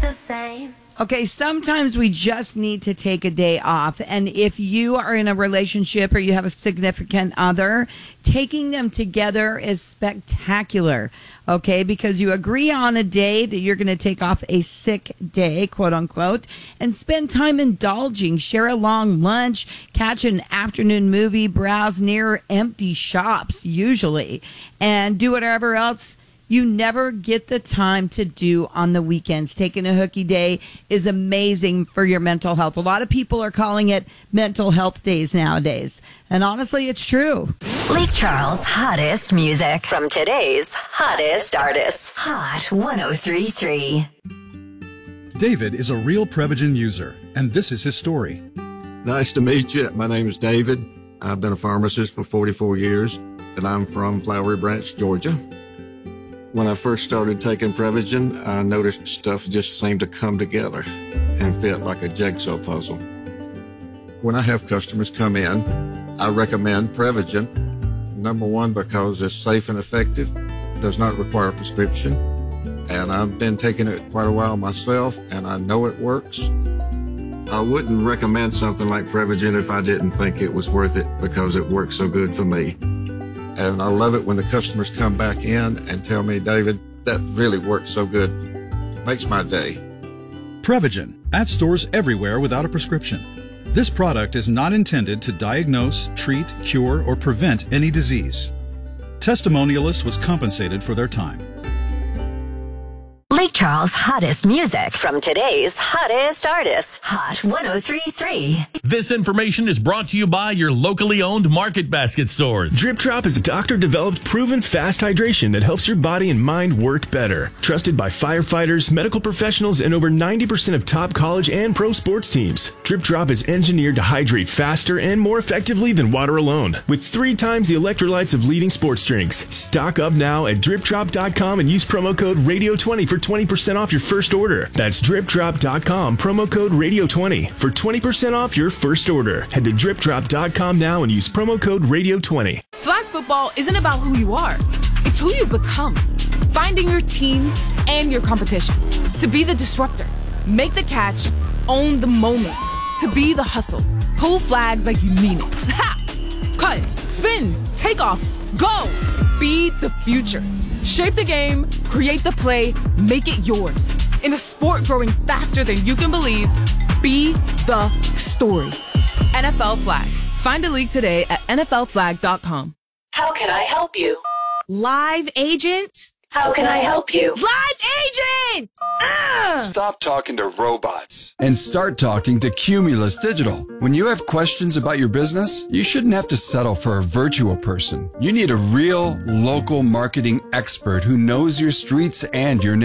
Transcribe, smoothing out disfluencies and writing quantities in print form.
the same. Okay, sometimes we just need to take a day off. And if you are in a relationship or you have a significant other, taking them together is spectacular. Okay, because you agree on a day that you're going to take off a sick day, quote unquote, and spend time indulging, share a long lunch, catch an afternoon movie, browse near empty shops, usually, and do whatever else you never get the time to do on the weekends. Taking a hooky day is amazing for your mental health. A lot of people are calling it mental health days nowadays. And honestly, it's true. Lake Charles' hottest music from today's hottest artists. Hot 103.3. David is a real Prevagen user, and this is his story. Nice to meet you. My name is David. I've been a pharmacist for 44 years, and I'm from Flowery Branch, Georgia. When I first started taking Prevagen, I noticed stuff just seemed to come together and fit like a jigsaw puzzle. When I have customers come in, I recommend Prevagen. Number one, because it's safe and effective, does not require a prescription, and I've been taking it quite a while myself, and I know it works. I wouldn't recommend something like Prevagen if I didn't think it was worth it because it works so good for me. And I love it when the customers come back in and tell me, David, that really worked so good. Makes my day. Prevagen, at stores everywhere without a prescription. This product is not intended to diagnose, treat, cure, or prevent any disease. Testimonialist was compensated for their time. Lake Charles' hottest music from today's hottest artists. Hot 103.3. This information is brought to you by your locally owned Market Basket stores. Drip Drop is a doctor-developed, proven fast hydration that helps your body and mind work better. Trusted by firefighters, medical professionals, and over 90% of top college and pro sports teams. Drip Drop is engineered to hydrate faster and more effectively than water alone, with 3 times the electrolytes of leading sports drinks. Stock up now at dripdrop.com and use promo code RADIO20 for 20% off your first order. That's dripdrop.com, promo code RADIO20 for 20% off your first order. Head to dripdrop.com now and use promo code RADIO20. Flag football isn't about who you are. It's who you become. Finding your team and your competition. To be the disruptor. Make the catch. Own the moment. To be the hustle. Pull flags like you mean it. Ha! Cut. Spin. Take off. Go. Be the future. Shape the game, create the play, make it yours. In a sport growing faster than you can believe, be the story. NFL Flag. Find a league today at NFLflag.com. How can I help you? Live agent? How can I help you? Live agent! Stop talking to robots and start talking to Cumulus Digital. When you have questions about your business, you shouldn't have to settle for a virtual person. You need a real local marketing expert who knows your streets and your